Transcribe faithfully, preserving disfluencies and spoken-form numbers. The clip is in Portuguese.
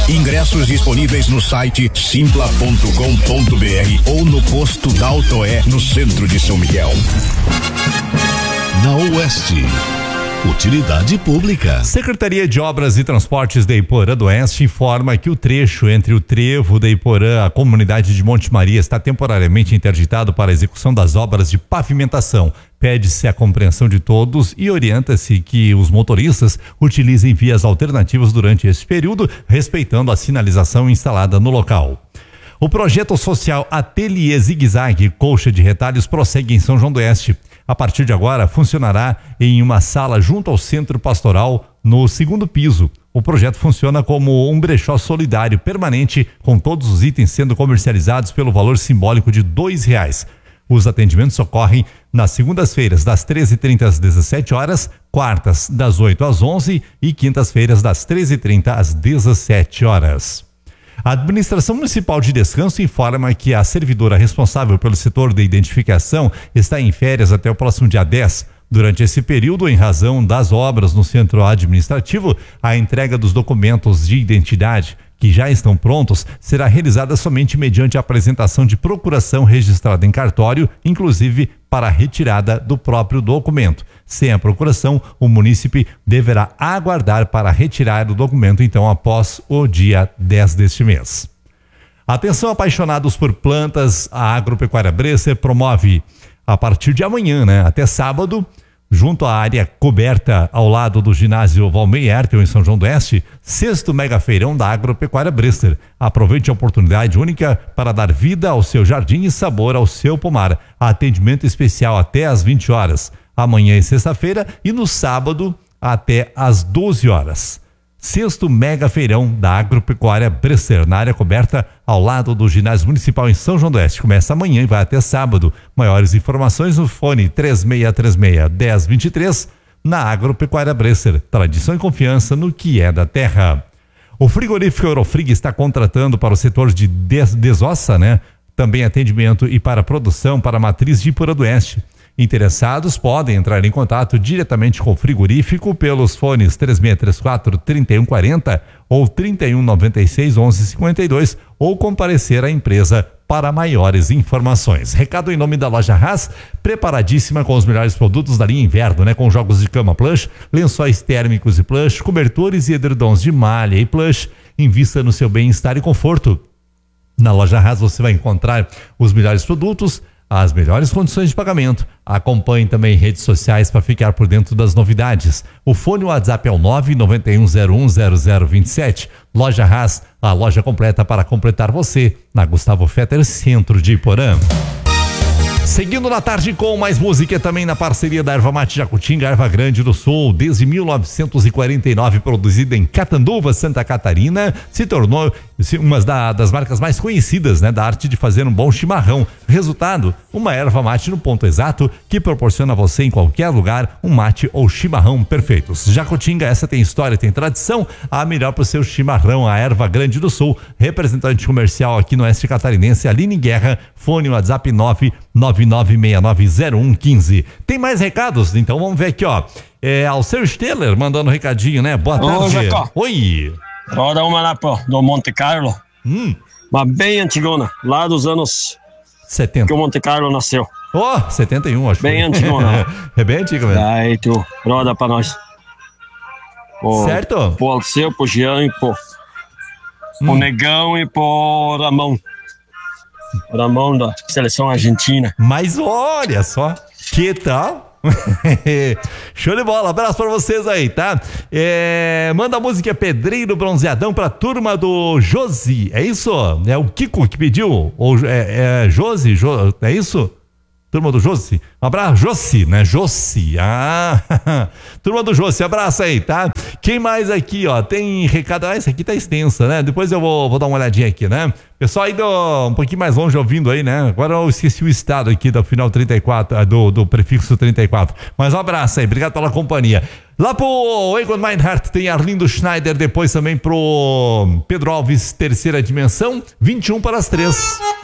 Ingressos disponíveis no site simpla ponto com ponto br ou no posto da Autoé, no centro de São Miguel. Na Oeste, utilidade pública. Secretaria de Obras e Transportes de Iporã do Oeste informa que o trecho entre o trevo de Iporã, a comunidade de Monte Maria, está temporariamente interditado para a execução das obras de pavimentação. Pede-se a compreensão de todos e orienta-se que os motoristas utilizem vias alternativas durante esse período, respeitando a sinalização instalada no local. O projeto social Ateliê Zig Zag Colcha de Retalhos prossegue em São João do Oeste. A partir de agora, funcionará em uma sala junto ao Centro Pastoral, no segundo piso. O projeto funciona como um brechó solidário permanente, com todos os itens sendo comercializados pelo valor simbólico de dois reais. Os atendimentos ocorrem nas segundas-feiras, das treze e trinta às dezessete horas, quartas, das oito às onze e quintas-feiras, das treze e trinta às dezessete horas. A Administração Municipal de Descanso informa que a servidora responsável pelo setor de identificação está em férias até o próximo dia dez. Durante esse período, em razão das obras no centro administrativo, a entrega dos documentos de identidade que já estão prontos será realizada somente mediante a apresentação de procuração registrada em cartório, inclusive para a retirada do próprio documento. Sem a procuração, o munícipe deverá aguardar para retirar o documento, então, após o dia dez deste mês. Atenção, apaixonados por plantas, a Agropecuária Bresser promove a partir de amanhã, né, até sábado, junto à área coberta ao lado do ginásio Valmir Hertel em São João do Oeste, sexto mega feirão da Agropecuária Bresser. Aproveite a oportunidade única para dar vida ao seu jardim e sabor ao seu pomar. Atendimento especial até às vinte horas, amanhã e sexta-feira, e no sábado até às doze horas. Sexto mega feirão da Agropecuária Bresser, na área coberta ao lado do ginásio municipal em São João do Oeste. Começa amanhã e vai até sábado. Maiores informações no fone três seis três seis, um zero dois três, na Agropecuária Bresser. Tradição e confiança no que é da terra. O frigorífico Eurofrig está contratando para o setor de des- desossa, né? Também atendimento e para produção para a matriz de Iporã do Oeste. Interessados podem entrar em contato diretamente com o frigorífico pelos fones três seis três quatro, três um quatro zero ou trinta e um noventa e seis, onze cinquenta e dois ou comparecer à empresa para maiores informações. Recado em nome da Loja Haas, preparadíssima com os melhores produtos da linha inverno, né? Com jogos de cama plush, lençóis térmicos e plush, cobertores e edredons de malha e plush. Invista no seu bem-estar e conforto. Na Loja Haas você vai encontrar os melhores produtos, as melhores condições de pagamento. Acompanhe também redes sociais para ficar por dentro das novidades. O fone WhatsApp é o nove nove um zero um zero zero dois sete. Loja Haas, a loja completa para completar você, na Gustavo Fetter, centro de Iporã. Seguindo na tarde com mais música, também na parceria da Erva Mate Jacutinga, Erva Grande do Sul, desde mil novecentos e quarenta e nove, produzida em Catanduva, Santa Catarina, se tornou uma das marcas mais conhecidas, né, da arte de fazer um bom chimarrão. Resultado, uma erva mate no ponto exato que proporciona a você em qualquer lugar um mate ou chimarrão perfeitos. Jacutinga, essa tem história, tem tradição, a melhor para o seu chimarrão, a Erva Grande do Sul, representante comercial aqui no Oeste Catarinense, Aline Guerra, fone WhatsApp nove nove nove seis nove zero um um cinco. Tem mais recados? Então vamos ver aqui, ó. É, Alceu Steller mandando um recadinho, né? Boa tarde. Ô, Oi. Roda uma lá pro, do Monte Carlo. Hum. Uma bem antigona, lá dos anos setenta. Que o Monte Carlo nasceu. Ó, oh, setenta e um, acho. Bem antigona. É bem antiga mesmo. Aí tu, roda pra nós. Pro, certo? Pro Alceu, pro Jean e pro, hum. pro Negão e pro Ramon. Ramon da seleção argentina. Mas olha só, que tal? Show de bola, abraço pra vocês aí, tá? É, manda a música Pedreiro Bronzeadão pra turma do Josi, é isso? É o Kiko que pediu? Ou é, é Josi, jo, é isso? Turma do Josi, um abraço, Josi, né? Josi, ah, turma do Josi, abraço aí, tá? Quem mais aqui, ó, tem recado, ah, essa aqui tá extensa, né? Depois eu vou, vou dar uma olhadinha aqui, né? Pessoal aí do, um pouquinho mais longe ouvindo aí, né? Agora eu esqueci o estado aqui do final trinta e quatro, do, do prefixo trinta e quatro, mas um abraço aí, obrigado pela companhia. Lá pro Egon Meinhardt tem Arlindo Schneider, depois também pro Pedro Alves, Terceira Dimensão, vinte e um para as três.